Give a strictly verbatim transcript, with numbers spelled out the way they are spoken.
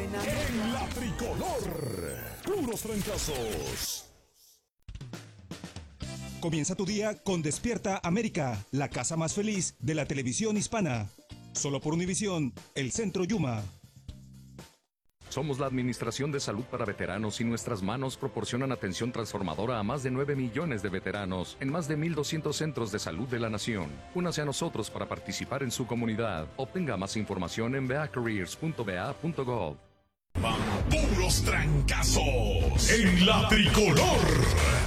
buena. En la tricolor, puros trancazos. Comienza tu día con Despierta América, la casa más feliz de la televisión hispana. Solo por Univisión, el Centro Yuma. Somos la Administración de Salud para Veteranos y nuestras manos proporcionan atención transformadora a más de nueve millones de veteranos en más de mil doscientos centros de salud de la nación. Únase a nosotros para participar en su comunidad. Obtenga más información en v a careers punto v a punto gov. Puros trancazos en la tricolor.